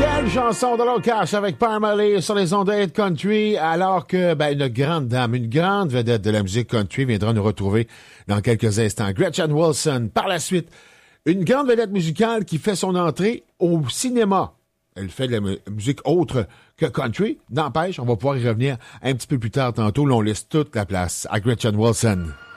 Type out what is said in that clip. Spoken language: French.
Quelle chanson de Locash avec Parmalee sur les ondes de Hit Country, alors que une grande dame, une grande vedette de la musique country viendra nous retrouver dans quelques instants. Gretchen Wilson, par la suite, une grande vedette musicale qui fait son entrée au cinéma. Elle fait de la musique autre que country. N'empêche, on va pouvoir y revenir un petit peu plus tard tantôt. Là, on laisse toute la place à Gretchen Wilson.